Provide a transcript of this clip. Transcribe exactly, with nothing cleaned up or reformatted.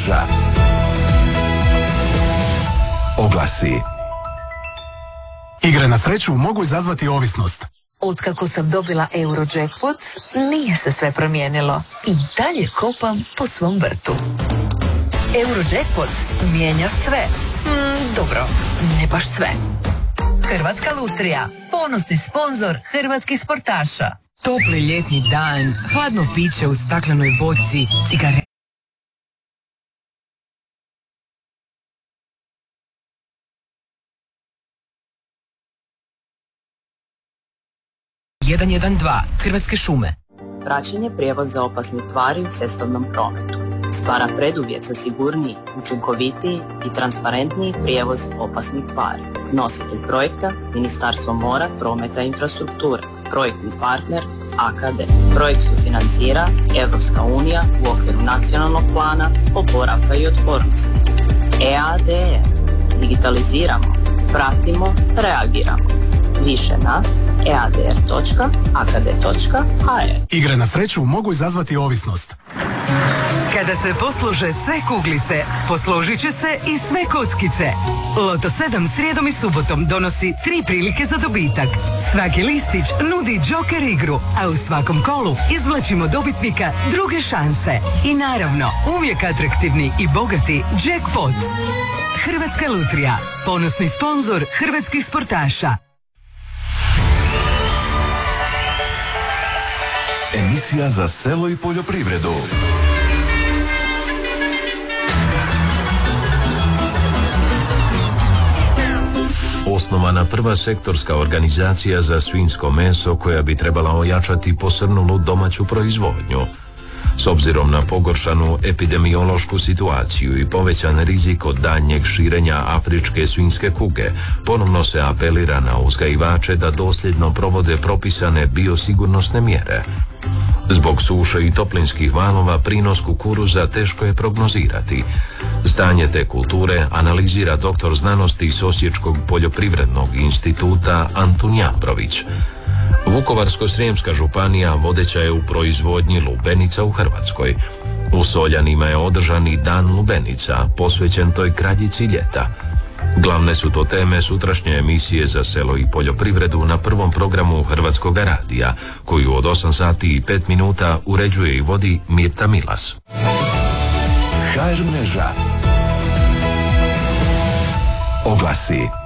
mreža. Oglasi. Igre na sreću mogu izazvati ovisnost. Otkako sam dobila Eurojackpot, nije se sve promijenilo. I dalje kopam po svom vrtu. Eurojackpot mijenja sve. Mm, dobro, ne baš sve. Hrvatska lutrija, ponosni sponzor hrvatskih sportaša. Topli ljetni dan, hladno piće u staklenoj boci, cigarete. jedan jedan dva Hrvatske šume. Praćenje prijevoza opasnih tvari u cestovnom prometu stvara preduvjet za sigurniji, učinkovitiji i transparentniji prijevoz opasnih tvari. Nositelj projekta Ministarstvo mora, prometa i infrastrukture. Projektni partner A K D. Projekt sufinancira Europska unija u okviru nacionalnog plana oporavka i otpornosti. E A D R. Digitaliziramo, pratimo, reagiramo. Više na e a d r točka a k d točka h r. Igre na sreću mogu izazvati ovisnost. Kada se poslože sve kuglice, posložit će se i sve kockice. Loto sedam srijedom i subotom donosi tri prilike za dobitak. Svaki listić nudi džoker igru, a u svakom kolu izvlačimo dobitnika druge šanse. I naravno, uvijek atraktivni i bogati jackpot. Hrvatska lutrija, ponosni sponzor hrvatskih sportaša. Emisija za selo i poljoprivredu. Osnovana prva sektorska organizacija za svinjsko meso koja bi trebala ojačati posrnulu domaću proizvodnju. S obzirom na pogoršanu epidemiološku situaciju i povećan rizik od daljnjeg širenja afričke svinjske kuge, ponovno se apelira na uzgajivače da dosljedno provode propisane biosigurnosne mjere. Zbog suše i toplinskih valova prinos kukuruza teško je prognozirati. Stanje te kulture analizira doktor znanosti s Osječkog poljoprivrednog instituta Antun Jambrović. Vukovarsko-srijemska županija vodeća je u proizvodnji lubenica u Hrvatskoj. U Soljanima je održani Dan lubenica, posvećen toj kraljici ljeta. Glavne su to teme sutrašnje emisije za selo i poljoprivredu na prvom programu Hrvatskog radija, koju od osam sati i pet minuta uređuje i vodi Mirta Milas. H R mreža. Oglasi.